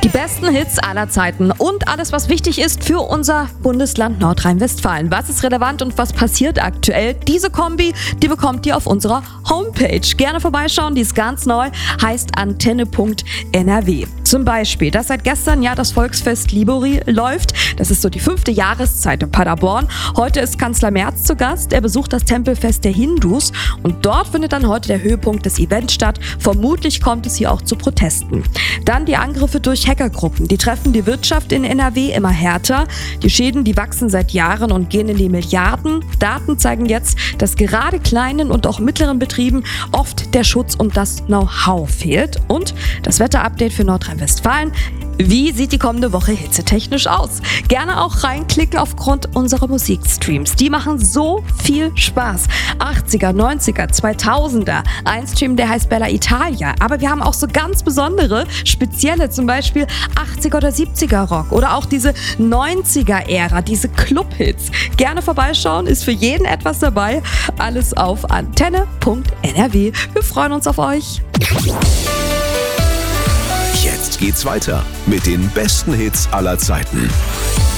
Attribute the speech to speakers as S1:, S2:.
S1: Die besten Hits aller Zeiten und alles, was wichtig ist für unser Bundesland Nordrhein-Westfalen. Was ist relevant und was passiert aktuell? Diese Kombi, die bekommt ihr auf unserer Homepage. Gerne vorbeischauen, die ist ganz neu, heißt antenne.nrw. Zum Beispiel, dass seit gestern ja das Volksfest Libori läuft. Das ist so die 5. Jahreszeit in Paderborn. Heute ist Kanzler Merz zu Gast. Er besucht das Tempelfest der Hindus und dort findet dann heute der Höhepunkt des Events statt. Vermutlich kommt es hier auch zu Protesten. Dann die Angriffe durch Hackergruppen. Die treffen die Wirtschaft in NRW immer härter. Die Schäden, die wachsen seit Jahren und gehen in die Milliarden. Daten zeigen jetzt, dass gerade kleinen und auch mittleren Betrieben oft der Schutz und das Know-how fehlt. Und das Wetterupdate für Nordrhein-Westfalen. Wie sieht die kommende Woche hitzetechnisch aus? Gerne auch reinklicken aufgrund unserer Musikstreams. Die machen so viel Spaß. 80er, 90er, 2000er. Ein Stream, der heißt Bella Italia. Aber wir haben auch so ganz besondere, spezielle, zum Beispiel 80er oder 70er Rock. Oder auch diese 90er-Ära, diese Clubhits. Gerne vorbeischauen, ist für jeden etwas dabei. Alles auf antenne.nrw. Wir freuen uns auf euch.
S2: Jetzt geht's weiter mit den besten Hits aller Zeiten.